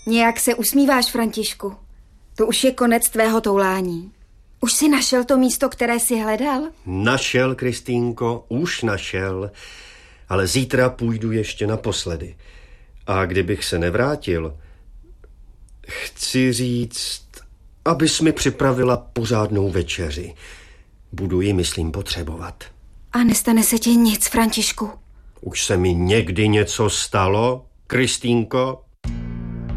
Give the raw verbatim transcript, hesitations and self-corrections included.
Nějak se usmíváš, Františku. To už je konec tvého toulání. Už jsi našel to místo, které jsi hledal? Našel, Kristýnko, už našel. Ale zítra půjdu ještě naposledy. A kdybych se nevrátil, chci říct, abys mi připravila pořádnou večeři. Budu ji, myslím, potřebovat. A nestane se ti nic, Františku? Už se mi někdy něco stalo, Kristýnko?